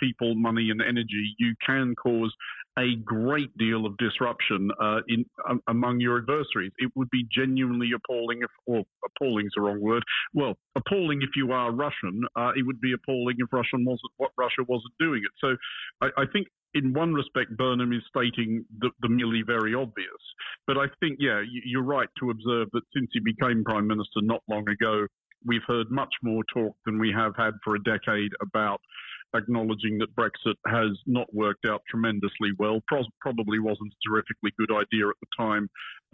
people, money and energy, you can cause a great deal of disruption among your adversaries. It would be genuinely appalling appalling is the wrong word. Well, appalling if you are Russian. It would be appalling if Russia wasn't doing it. So I think in one respect, Burnham is stating the merely very obvious. But I think, you're right to observe that since he became Prime Minister not long ago, we've heard much more talk than we have had for a decade about acknowledging that Brexit has not worked out tremendously well, probably wasn't a terrifically good idea at the time,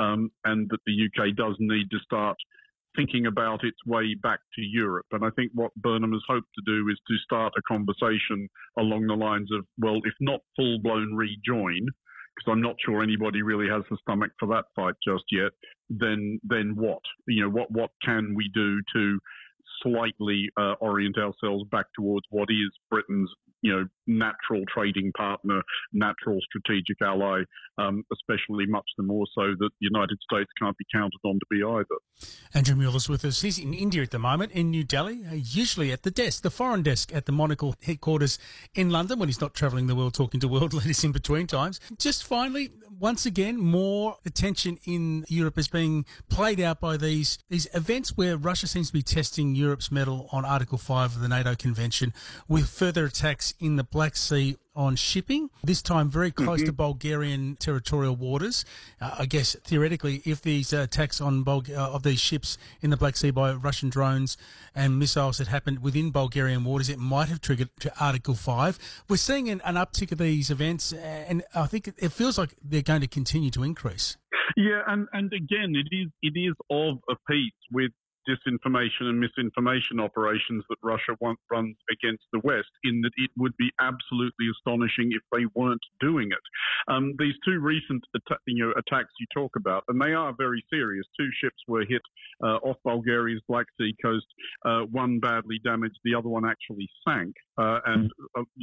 and that the UK does need to start thinking about its way back to Europe. And I think what Burnham has hoped to do is to start a conversation along the lines of, well, if not full-blown rejoin, because I'm not sure anybody really has the stomach for that fight just yet, then what? What can we do to slightly orient ourselves back towards what is Britain's, natural trading partner, natural strategic ally, especially much the more so that the United States can't be counted on to be either. Andrew Mueller's with us. He's in India at the moment, in New Delhi, usually at the desk, the foreign desk at the Monocle headquarters in London when he's not travelling the world talking to world leaders in between times. Just finally, once again, more attention in Europe is being played out by these events where Russia seems to be testing Europe's mettle on Article 5 of the NATO Convention with further attacks in the Black Sea on shipping, this time very close to Bulgarian territorial waters. I guess, theoretically, if these attacks on of these ships in the Black Sea by Russian drones and missiles had happened within Bulgarian waters, it might have triggered Article 5. We're seeing an uptick of these events, and I think it feels like they're going to continue to increase. Yeah, and again, it is of a piece with disinformation and misinformation operations that Russia runs against the West, in that it would be absolutely astonishing if they weren't doing it. These two recent attacks you talk about, and they are very serious. Two ships were hit off Bulgaria's Black Sea coast. One badly damaged, the other one actually sank, and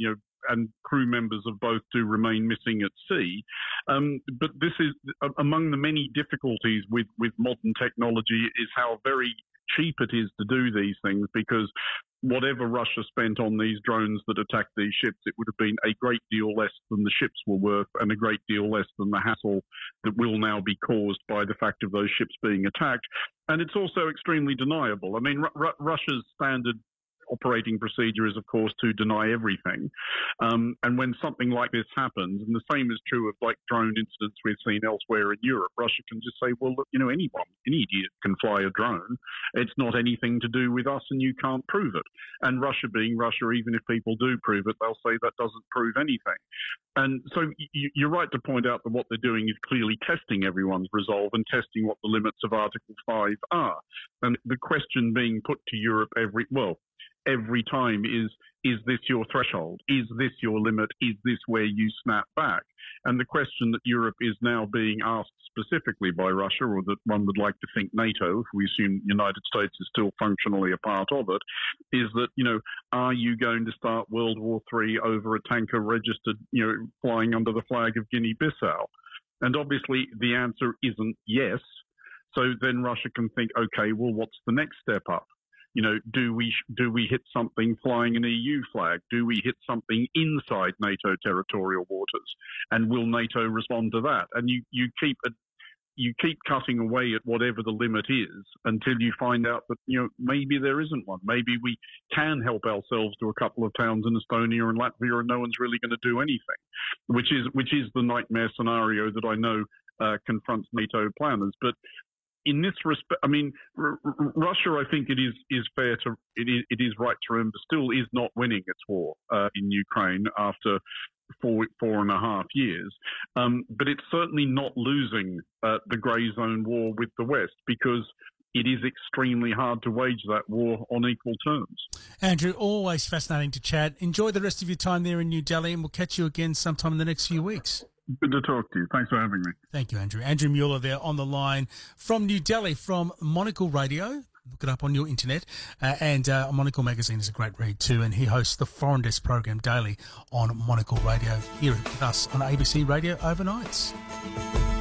crew members of both do remain missing at sea. But this is among the many difficulties with modern technology, is how very cheap it is to do these things, because whatever Russia spent on these drones that attacked these ships, it would have been a great deal less than the ships were worth, and a great deal less than the hassle that will now be caused by the fact of those ships being attacked. And it's also extremely deniable. I mean, Russia's standard operating procedure is, of course, to deny everything. And when something like this happens, and the same is true of drone incidents we've seen elsewhere in Europe, Russia can just say, well, look, any idiot can fly a drone. It's not anything to do with us, and you can't prove it. And Russia being Russia, even if people do prove it, they'll say that doesn't prove anything. And so you're right to point out that what they're doing is clearly testing everyone's resolve and testing what the limits of Article 5 are. And the question being put to Europe every time is this your threshold? Is this your limit? Is this where you snap back? And the question that Europe is now being asked specifically by Russia, or that one would like to think NATO, if we assume the United States is still functionally a part of it, is that, are you going to start World War III over a tanker registered, flying under the flag of Guinea-Bissau? And obviously the answer isn't yes. So then Russia can think, okay, well, what's the next step up? Do we hit something flying an EU flag? Do we hit something inside NATO territorial waters? And will NATO respond to that? And you keep cutting away at whatever the limit is until you find out that, maybe there isn't one. Maybe we can help ourselves to a couple of towns in Estonia and Latvia, and no one's really going to do anything, which is the nightmare scenario that I know confronts NATO planners. But in this respect, I mean, Russia, I think it is right to remember, still is not winning its war in Ukraine after four and a half years. But it's certainly not losing the grey zone war with the West, because it is extremely hard to wage that war on equal terms. Andrew, always fascinating to chat. Enjoy the rest of your time there in New Delhi, and we'll catch you again sometime in the next few weeks. Good to talk to you. Thanks for having me. Thank you, Andrew. Andrew Mueller there on the line from New Delhi, from Monocle Radio. Look it up on your internet. And Monocle Magazine is a great read too. And he hosts the Foreign Desk program daily on Monocle Radio, here with us on ABC Radio overnights.